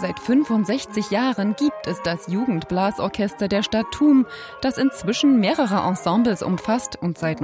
Seit 65 Jahren gibt es das Jugendblasorchester der Stadt Thum, das inzwischen mehrere Ensembles umfasst und seit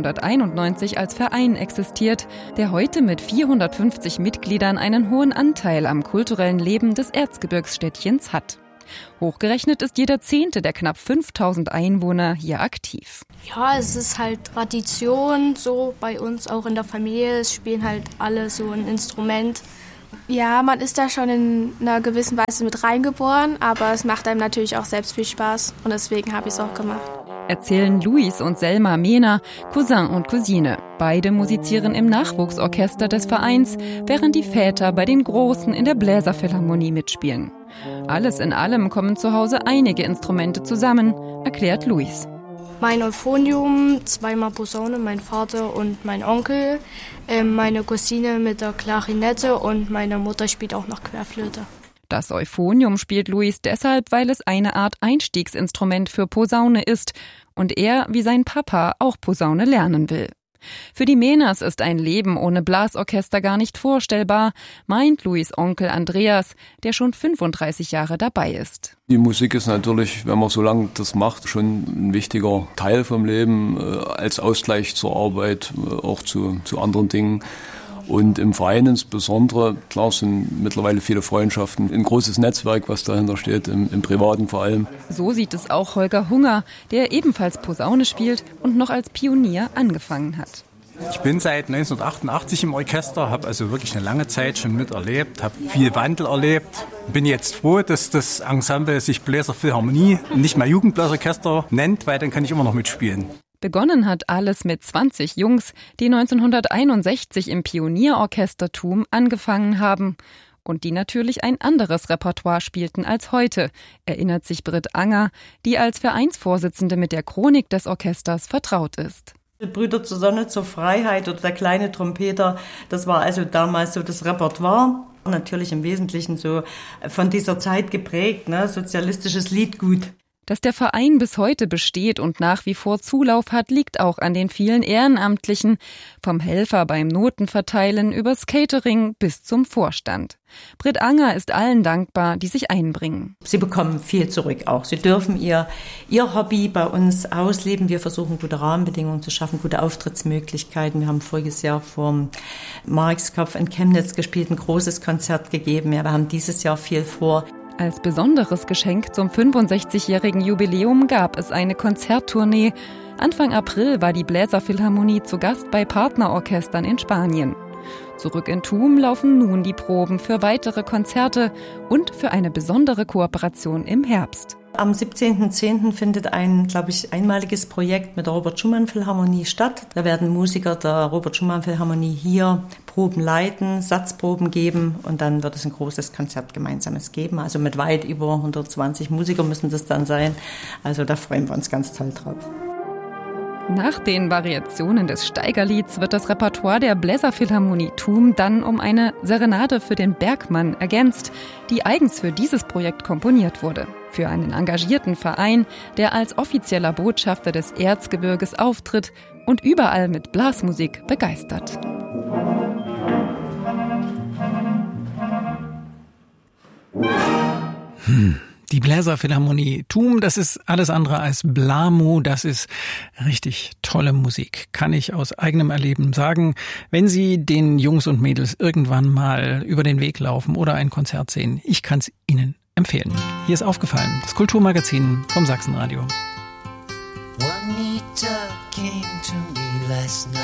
1991 als Verein existiert, der heute mit 450 Mitgliedern einen hohen Anteil am kulturellen Leben des Erzgebirgsstädtchens hat. Hochgerechnet ist jeder 10. der knapp 5000 Einwohner hier aktiv. Ja, es ist halt Tradition, so bei uns auch in der Familie. Es spielen halt alle so ein Instrument. Ja, man ist da schon in einer gewissen Weise mit reingeboren, aber es macht einem natürlich auch selbst viel Spaß und deswegen habe ich es auch gemacht. Erzählen Luis und Selma Mehner, Cousin und Cousine. Beide musizieren im Nachwuchsorchester des Vereins, während die Väter bei den Großen in der Bläserphilharmonie mitspielen. Alles in allem kommen zu Hause einige Instrumente zusammen, erklärt Luis. Mein Euphonium, zweimal Posaune, mein Vater und mein Onkel, meine Cousine mit der Klarinette und meine Mutter spielt auch noch Querflöte. Das Euphonium spielt Luis deshalb, weil es eine Art Einstiegsinstrument für Posaune ist und er, wie sein Papa, auch Posaune lernen will. Für die Mehners ist ein Leben ohne Blasorchester gar nicht vorstellbar, meint Luis Onkel Andreas, der schon 35 Jahre dabei ist. Die Musik ist natürlich, wenn man so lange das macht, schon ein wichtiger Teil vom Leben, als Ausgleich zur Arbeit, auch zu anderen Dingen. Und im Verein insbesondere, klar, sind mittlerweile viele Freundschaften, ein großes Netzwerk, was dahinter steht, im Privaten vor allem. So sieht es auch Holger Hunger, der ebenfalls Posaune spielt und noch als Pionier angefangen hat. Ich bin seit 1988 im Orchester, habe also wirklich eine lange Zeit schon miterlebt, habe viel Wandel erlebt. Bin jetzt froh, dass das Ensemble sich Bläserphilharmonie nicht mehr Jugendblasorchester nennt, weil dann kann ich immer noch mitspielen. Begonnen hat alles mit 20 Jungs, die 1961 im Pionierorchester Thum angefangen haben und die natürlich ein anderes Repertoire spielten als heute, erinnert sich Britt Anger, die als Vereinsvorsitzende mit der Chronik des Orchesters vertraut ist. Brüder zur Sonne, zur Freiheit oder der kleine Trompeter, das war also damals so das Repertoire. Natürlich im Wesentlichen so von dieser Zeit geprägt, sozialistisches Liedgut. Dass der Verein bis heute besteht und nach wie vor Zulauf hat, liegt auch an den vielen Ehrenamtlichen, vom Helfer beim Notenverteilen übers Catering bis zum Vorstand. Britt Anger ist allen dankbar, die sich einbringen. Sie bekommen viel zurück auch. Sie dürfen ihr Hobby bei uns ausleben. Wir versuchen, gute Rahmenbedingungen zu schaffen, gute Auftrittsmöglichkeiten. Wir haben voriges Jahr vor Markskopf in Chemnitz gespielt, ein großes Konzert gegeben. Ja, wir haben dieses Jahr viel vor. Als besonderes Geschenk zum 65-jährigen Jubiläum gab es eine Konzerttournee. Anfang April war die Bläserphilharmonie zu Gast bei Partnerorchestern in Spanien. Zurück in Thum laufen nun die Proben für weitere Konzerte und für eine besondere Kooperation im Herbst. Am 17.10. findet ein, einmaliges Projekt mit der Robert-Schumann-Philharmonie statt. Da werden Musiker der Robert-Schumann-Philharmonie hier Proben leiten, Satzproben geben und dann wird es ein großes Konzert gemeinsames geben. Also mit weit über 120 Musiker müssen das dann sein. Also da freuen wir uns ganz toll drauf. Nach den Variationen des Steigerlieds wird das Repertoire der Bläserphilharmonie Thum dann um eine Serenade für den Bergmann ergänzt, die eigens für dieses Projekt komponiert wurde. Für einen engagierten Verein, der als offizieller Botschafter des Erzgebirges auftritt und überall mit Blasmusik begeistert. Die Bläserphilharmonie Thum, das ist alles andere als Blamu, das ist richtig tolle Musik. Kann ich aus eigenem Erleben sagen, wenn Sie den Jungs und Mädels irgendwann mal über den Weg laufen oder ein Konzert sehen, ich kann es Ihnen empfehlen. Hier ist Aufgefallen, das Kulturmagazin vom Sachsenradio.